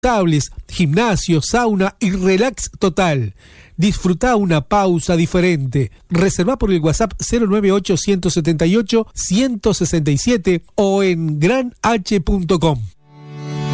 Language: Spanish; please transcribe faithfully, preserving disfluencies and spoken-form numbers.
tables, gimnasio, sauna y relax total. Disfruta una pausa diferente. Reserva por el WhatsApp cero nueve ocho, uno siete ocho, uno seis siete o en gran h punto com.